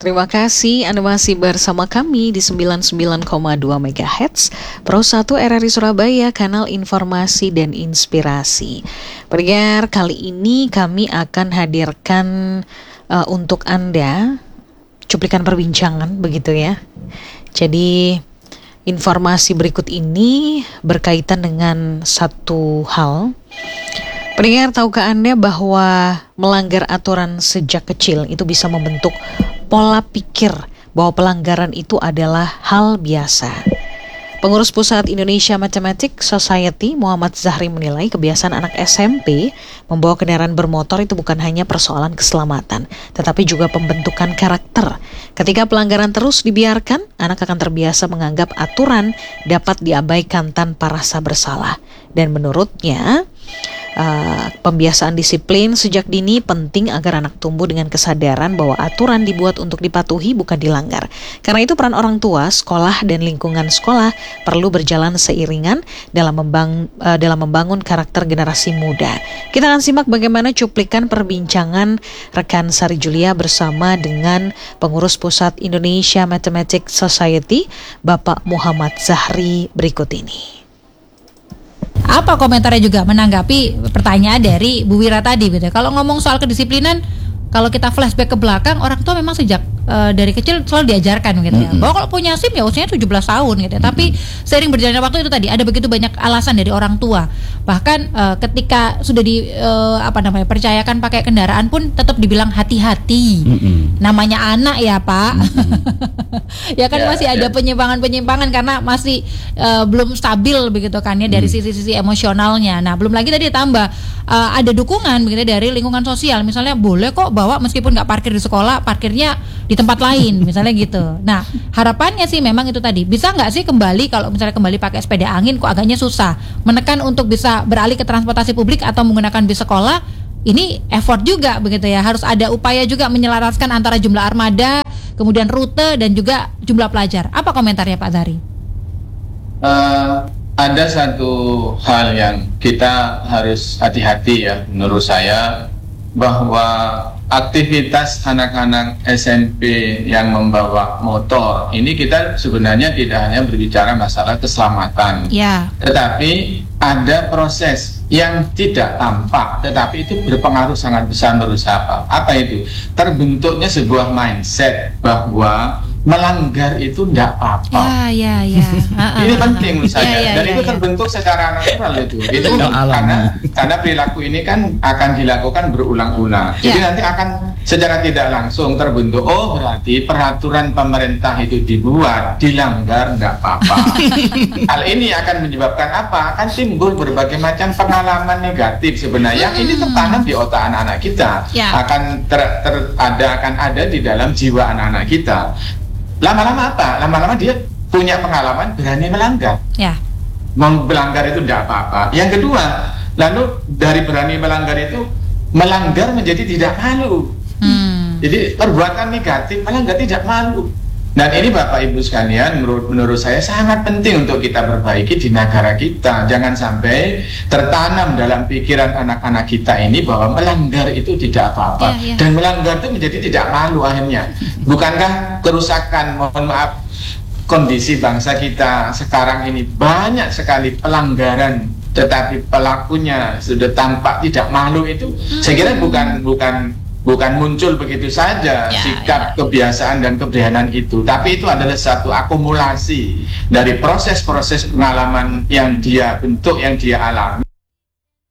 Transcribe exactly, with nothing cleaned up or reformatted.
Terima kasih Anda masih bersama kami di sembilan puluh sembilan koma dua megahertz Pro satu R R I Surabaya, kanal informasi dan inspirasi. Pendengar, kali ini kami akan hadirkan uh, untuk Anda cuplikan perbincangan begitu ya. Jadi informasi berikut ini berkaitan dengan satu hal. Pendengar, tahukah Anda bahwa melanggar aturan sejak kecil itu bisa membentuk pola pikir bahwa pelanggaran itu adalah hal biasa. Pengurus Pusat Indonesia Mathematics Society Muhammad Zahri menilai kebiasaan anak S M P membawa kendaraan bermotor itu bukan hanya persoalan keselamatan, tetapi juga pembentukan karakter. Ketika pelanggaran terus dibiarkan, anak akan terbiasa menganggap aturan dapat diabaikan tanpa rasa bersalah. Dan menurutnya, Uh, pembiasaan disiplin sejak dini penting agar anak tumbuh dengan kesadaran bahwa aturan dibuat untuk dipatuhi, bukan dilanggar. Karena itu peran orang tua, sekolah, dan lingkungan sekolah perlu berjalan seiringan dalam, membang, uh, dalam membangun karakter generasi muda. Kita akan simak bagaimana cuplikan perbincangan rekan Sari Julia bersama dengan pengurus Pusat Indonesia Mathematics Society, Bapak Muhammad Zahri berikut ini. Apa komentarnya juga menanggapi pertanyaan dari Bu Wira tadi gitu. Kalau ngomong soal kedisiplinan, kalau kita flashback ke belakang, orang tua memang sejak uh, dari kecil selalu diajarkan gitu ya. Mm-hmm. Bahwa kalau punya SIM ya usianya tujuh belas tahun gitu ya. Mm-hmm. Tapi seiring berjalannya waktu itu tadi ada begitu banyak alasan dari orang tua. Bahkan uh, ketika sudah di uh, apa namanya percayakan pakai kendaraan pun tetap dibilang hati-hati. Mm-hmm. Namanya anak ya, Pak. Mm-hmm. Ya kan yeah, masih ada yeah. penyimpangan-penyimpangan karena masih uh, belum stabil begitu kan ya dari mm-hmm. sisi-sisi emosionalnya. Nah, belum lagi tadi ditambah uh, ada dukungan begitu dari lingkungan sosial. Misalnya boleh kok bawa meskipun nggak parkir di sekolah, parkirnya di tempat lain misalnya gitu. Nah, harapannya sih memang itu tadi, bisa nggak sih kembali, kalau misalnya kembali pakai sepeda angin kok agaknya susah, menekan untuk bisa beralih ke transportasi publik atau menggunakan bis sekolah. Ini effort juga begitu ya, harus ada upaya juga menyelaraskan antara jumlah armada, kemudian rute dan juga jumlah pelajar. Apa komentarnya Pak Zahri? Uh, ada satu hal yang kita harus hati-hati ya menurut saya, bahwa aktivitas anak-anak S M P yang membawa motor ini kita sebenarnya tidak hanya berbicara masalah keselamatan, ya. Tetapi ada proses yang tidak tampak tetapi itu berpengaruh sangat besar menurut saya. Apa itu? Terbentuknya sebuah mindset bahwa melanggar itu tidak apa-apa. Ya, ya, ya. Ini penting menurut saya. Ya, ya, dan ya, itu ya. terbentuk secara natural itu. Itu karena karena perilaku ini kan akan dilakukan berulang-ulang. Ya. Jadi nanti akan secara tidak langsung terbentuk. Oh, berarti peraturan pemerintah itu dibuat, dilanggar tidak apa-apa. Hal ini akan menyebabkan apa? Akan timbul berbagai macam pengalaman negatif sebenarnya. Hmm. Ini tertanam di otak anak-anak kita. Ya. Akan ter, ter, ada akan ada di dalam jiwa anak-anak kita. Lama-lama apa? Lama-lama dia punya pengalaman berani melanggar. Ya. Melanggar itu tidak apa-apa. Yang kedua, lalu dari berani melanggar itu, melanggar menjadi tidak malu. Hmm. Jadi perbuatan negatif melanggar tidak malu. Dan ini Bapak Ibu sekalian, menurut, menurut saya sangat penting untuk kita perbaiki di negara kita. Jangan sampai tertanam dalam pikiran anak-anak kita ini bahwa melanggar itu tidak apa-apa. Ya, ya. Dan melanggar itu menjadi tidak malu akhirnya. Bukankah kerusakan, mohon maaf, kondisi bangsa kita sekarang ini banyak sekali pelanggaran, tetapi pelakunya sudah tampak tidak malu itu. Hmm. Saya kira bukan bukan bukan muncul begitu saja ya, sikap, ya. kebiasaan dan keberanian itu, tapi itu adalah satu akumulasi dari proses-proses pengalaman yang dia bentuk, yang dia alami.